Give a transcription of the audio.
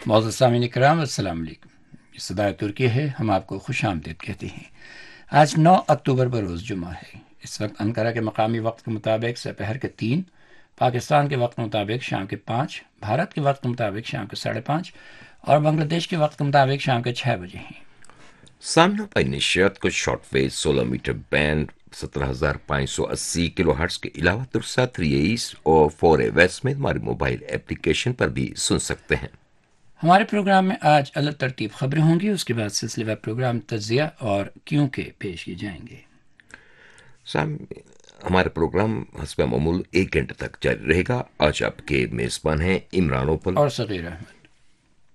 मौजूद सामीन इकराम अस्सलाम वालेकुम। ये सदाए तुर्की है, हम आपको खुश आमदीद कहते हैं। आज 9 अक्टूबर बरोज़ जुमा है। इस वक्त अंकारा के मकामी वक्त के मुताबिक दोपहर के 3, पाकिस्तान के वक्त के मुताबिक शाम के 5, भारत के वक्त के मुताबिक शाम के 5:30 और बांग्लादेश के वक्त के मुताबिक शाम के 6 बजे हैं। सामना पर निश्चित कुछ shortwave 16 metre band 17,580 kilo hertz के अलावा तुरसा 3 और 4 वेस्ट में हमारे मोबाइल एप्लीकेशन पर भी सुन सकते हैं। हमारे प्रोग्राम में आज अलग तरतीब खबरें होंगी, उसके बाद सिलसिलेवार प्रोग्राम तज्जिया और क्यों के पेश किए जाएंगे। साम हमारा प्रोग्राम हस्ब मामूल 1 घंटे तक जारी रहेगा। आज आपके मेजबान हैं इमरान ओपल और सगीर अहमद।